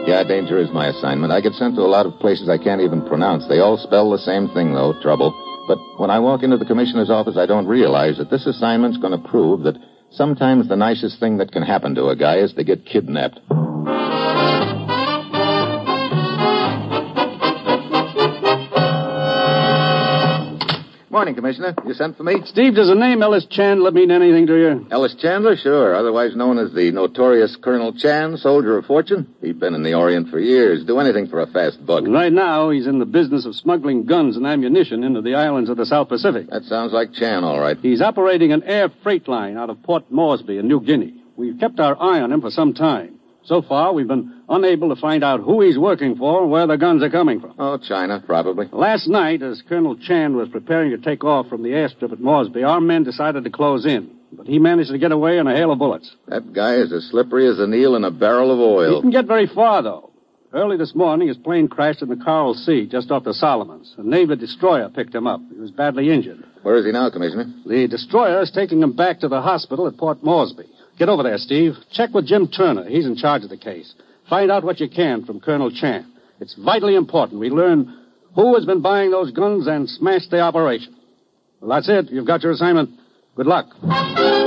Yeah, danger is my assignment. I get sent to a lot of places I can't even pronounce. They all spell the same thing, though, trouble. But when I walk into the commissioner's office, I don't realize that this assignment's going to prove that sometimes the nicest thing that can happen to a guy is to get kidnapped. Morning, Commissioner. You sent for me? Steve, does the name Ellis Chandler mean anything to you? Ellis Chandler, sure. Otherwise known as the notorious Colonel Chan, soldier of fortune. He'd been in the Orient for years. Do anything for a fast buck. Right now, he's in the business of smuggling guns and ammunition into the islands of the South Pacific. That sounds like Chan, all right. He's operating an air freight line out of Port Moresby in New Guinea. We've kept our eye on him for some time. So far, we've been unable to find out who he's working for and where the guns are coming from. Oh, China, probably. Last night, as Colonel Chan was preparing to take off from the airstrip at Moresby, our men decided to close in. But he managed to get away in a hail of bullets. That guy is as slippery as an eel in a barrel of oil. He didn't get very far, though. Early this morning, his plane crashed in the Coral Sea just off the Solomons. A Navy destroyer picked him up. He was badly injured. Where is he now, Commissioner? The destroyer is taking him back to the hospital at Port Moresby. Get over there, Steve. Check with Jim Turner. He's in charge of the case. Find out what you can from Colonel Chan. It's vitally important we learn who has been buying those guns and smash the operation. Well, that's it. You've got your assignment. Good luck.